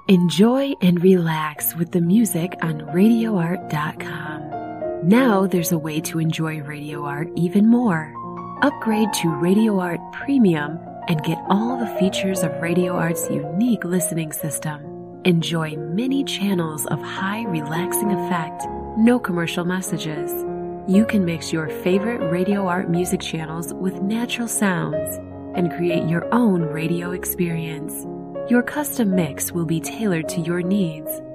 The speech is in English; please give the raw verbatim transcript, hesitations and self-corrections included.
Enjoy and relax with the music on radio art dot com. Now there's a way to enjoy Radio Art even more. Upgrade to Radio Art Premium and get all the features of Radio Art's unique listening system. Enjoy many channels of high relaxing effect, no commercial messages. You can mix your favorite Radio Art music channels with natural sounds and create your own radio experience. Your custom mix will be tailored to your needs.